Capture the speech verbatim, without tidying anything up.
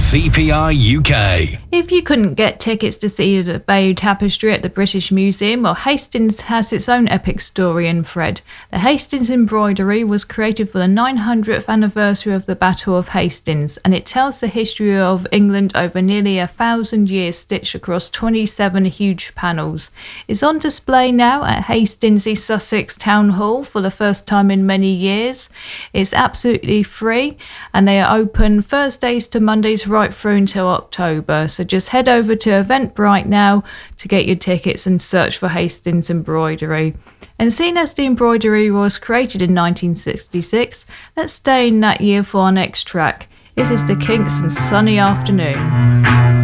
C P R U K. If you couldn't get tickets to see the Bayeux Tapestry at the British Museum, well, Hastings has its own epic story and thread. The Hastings embroidery was created for the nine hundredth anniversary of the Battle of Hastings, and it tells the history of England over nearly a thousand years stitched across twenty-seven huge panels. It's on display now at Hastings East Sussex Town Hall for the first time in many years. It's absolutely free, and they are open Thursdays to Mondays right through until October. So just head over to Eventbrite now to get your tickets and search for Hastings embroidery. And seeing as the embroidery was created in nineteen sixty-six, let's stay in that year for our next track. This is the Kinks and Sunny Afternoon.